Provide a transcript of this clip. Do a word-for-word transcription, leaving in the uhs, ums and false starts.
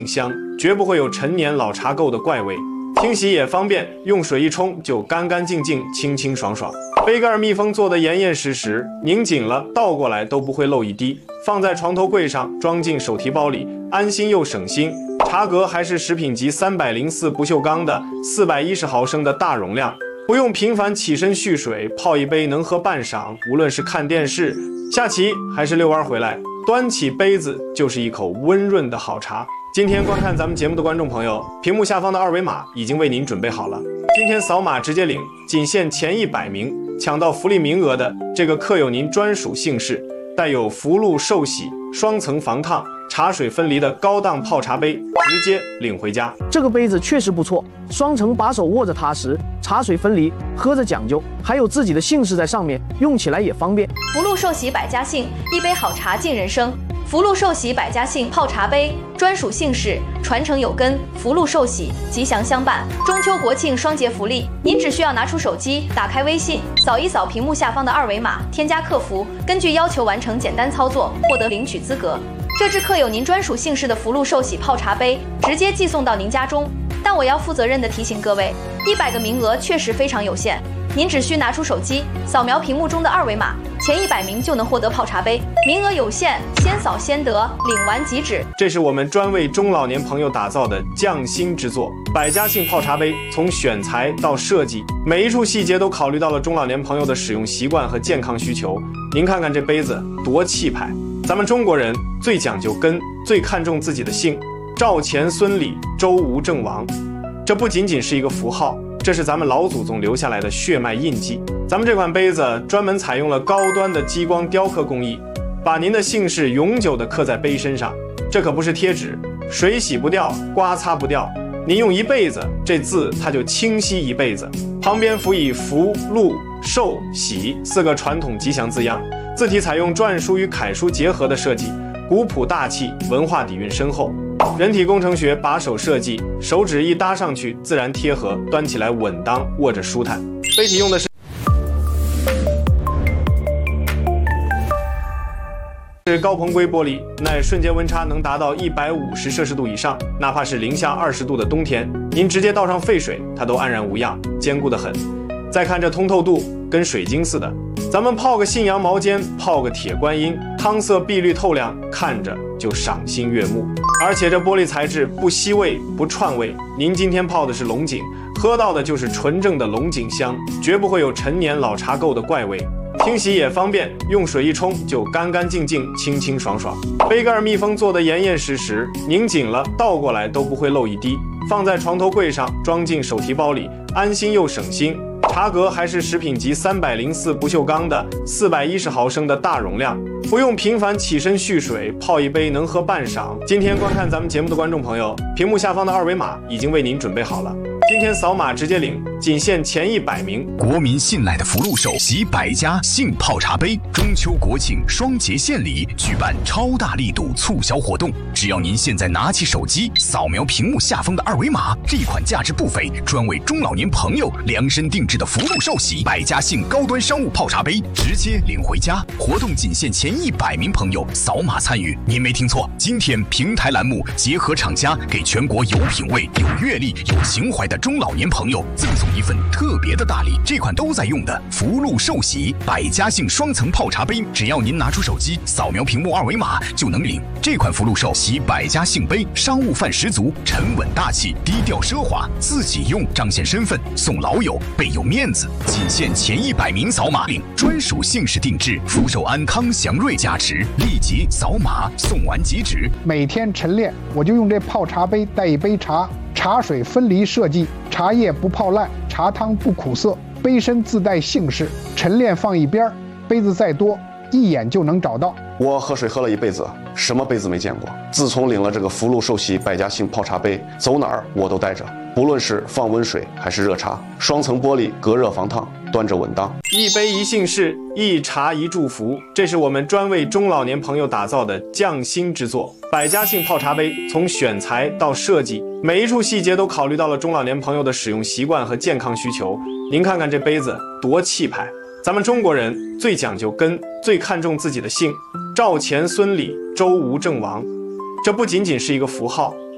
香，绝不会有陈年老茶垢的怪味。清洗也方便，用水一冲就干干净净、清清爽爽。杯盖密封做的严严实实，拧紧了倒过来都不会漏一滴。放在床头柜上，装进手提包里，安心又省心。茶格还是食品级三百零四不锈钢的四百一十毫升的大容量，不用频繁起身蓄水，泡一杯能喝半晌。无论是看电视、下棋还是遛弯回来，端起杯子就是一口温润的好茶。今天观看咱们节目的观众朋友，屏幕下方的二维码已经为您准备好了。今天扫码直接领，仅限前一百名抢到福利名额的这个刻有您专属姓氏、带有福禄寿喜、双层防烫、茶水分离的高档泡茶杯，直接领回家。 这个杯子确实不错，双层把手握着踏实，茶水分离，喝着讲究，还有自己的姓氏在上面，用起来也方便。 福禄寿喜百家姓，一杯好茶敬人生。福禄寿喜百家姓泡茶杯，专属姓氏，传承有根，福禄寿喜，吉祥相伴。中秋国庆双节福利，您只需要拿出手机，打开微信，扫一扫屏幕下方的二维码，添加客服，根据要求完成简单操作，获得领取资格。这支刻有您专属姓氏的福禄寿喜泡茶杯，直接寄送到您家中。但我要负责任地提醒各位，一百个名额确实非常有限，您只需拿出手机，扫描屏幕中的二维码，前一百名就能获得泡茶杯，名额有限，先扫先得，领完即止。 这是我们专为中老年朋友打造的匠心之作，百家姓泡茶杯，从选材到设计，每一处细节都考虑到了中老年朋友的使用习惯和健康需求。您看看这杯子多气派！咱们中国人最讲究根，最看重自己的姓，赵钱孙李周吴郑王，这不仅仅是一个符号，这是咱们老祖宗留下来的血脉印记。咱们这款杯子专门采用了高端的激光雕刻工艺，把您的姓氏永久地刻在杯身上。这可不是贴纸，水洗不掉，刮擦不掉，您用一辈子，这字它就清晰一辈子。旁边辅以福、禄、寿、喜四个传统吉祥字样，字体采用篆书与楷书结合的设计，古朴大气，文化底蕴深厚。人体工程学把手设计，手指一搭上去自然贴合，端起来稳当，握着舒坦。杯体用的是是高硼硅玻璃，耐瞬间温差能达到一百五十摄氏度以上，哪怕是零下二十度的冬天，您直接倒上沸水，它都安然无恙，坚固得很。再看这通透度，跟水晶似的。咱们泡个信阳毛尖，泡个铁观音，汤色碧绿透亮，看着就赏心悦目。而且这玻璃材质不吸味不串味，您今天泡的是龙井，喝到的就是纯正的龙井香，绝不会有陈年老茶垢的怪味。清洗也方便，用水一冲就干干净净、清清爽爽。杯盖密封做的严严实实，拧紧了倒过来都不会漏一滴。放在床头柜上，装进手提包里，安心又省心。茶格还是食品级三百零四不锈钢的四百一十毫升的大容量，不用频繁起身蓄水，泡一杯能喝半晌。今天观看咱们节目的观众朋友，屏幕下方的二维码已经为您准备好了。今天扫码直接领，仅限前一百名。 国民信赖的福禄寿喜百家姓泡茶杯，中秋国庆双节献礼举办超大力度促销活动，只要您现在拿起手机，扫描屏幕下方的二维码，这款价值不菲、专为中老年朋友量身定制的福禄寿喜百家姓高端商务泡茶杯，直接领回家。活动仅限前一百名朋友扫码参与。您没听错，今天平台栏目结合厂家，给全国有品位、有阅历、有情怀的中老年朋友赠送一份特别的大礼，这款都在用的福禄寿喜百家姓双层泡茶杯，只要您拿出手机扫描屏幕二维码就能领。这款福禄寿喜百家姓杯商务范十足，沉稳大气，低调奢华，自己用彰显身份，送老友倍有面子。仅限前一百名扫码领，专属姓氏定制，福寿安康祥瑞加持，立即扫码送完即止。 每天晨练我就用这泡茶杯带一杯茶，茶水分离设计，茶叶不泡烂，茶汤不苦涩，杯身自带姓氏，晨练放一边，杯子再多一眼就能找到。 我喝水喝了一辈子，什么杯子没见过。自从领了这个福禄寿喜百家姓泡茶杯，走哪儿我都带着，不论是放温水还是热茶，双层玻璃隔热防烫，端着稳当。 一杯一姓氏，一茶一祝福，这是我们专为中老年朋友打造的匠心之作。百家姓泡茶杯，从选材到设计，每一处细节都考虑到了中老年朋友的使用习惯和健康需求。您看看这杯子多气派！咱们中国人最讲究根，最看重自己的姓，赵钱孙李周吴郑王，这不仅仅是一个符号，